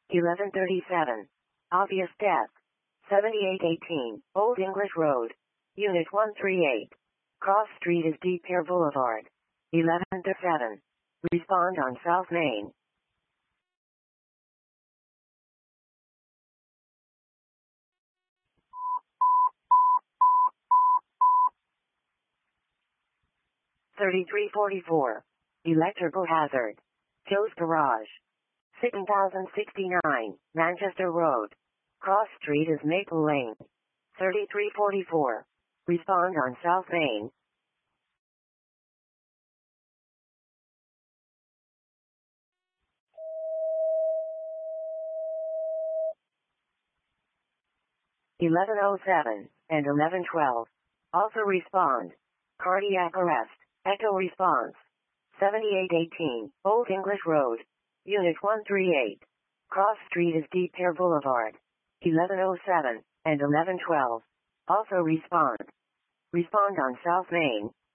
1137. Obvious death. 7818, Old English Road. Unit 138. Cross Street is Deep Pier Boulevard. 11 to 7. Respond on South Main. $33.44. Electrical hazard. Joe's Garage. 6069, Manchester Road. Cross Street is Maple Lane. 3344. Respond on South Main. $11.07 and 11:12. Also respond. Cardiac arrest. Echo response. 7818, Old English Road. Unit 138. Cross Street is Deep Pier Boulevard. 11:07 and 11:12. Also respond. Respond on South Main.